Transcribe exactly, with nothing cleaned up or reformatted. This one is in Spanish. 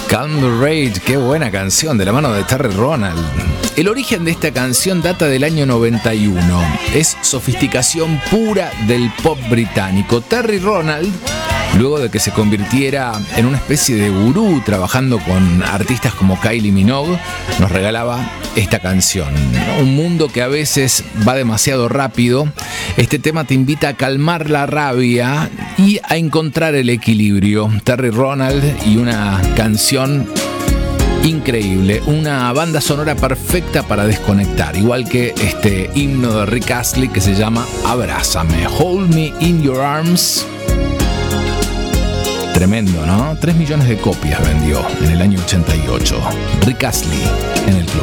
Calm the Rage, qué buena canción, de la mano de Terry Ronald. El origen de esta canción data del año noventa y uno. Es sofisticación pura del pop británico. Terry Ronald, luego de que se convirtiera en una especie de gurú trabajando con artistas como Kylie Minogue, nos regalaba esta canción. Un mundo que a veces va demasiado rápido. Este tema te invita a calmar la rabia y a encontrar el equilibrio. Terry Ronald y una canción increíble, una banda sonora perfecta para desconectar, igual que este himno de Rick Astley que se llama Abrázame, Hold Me in Your Arms. Tremendo, ¿no? Tres millones de copias vendió en el año ochenta y ocho. Rick Astley en el club.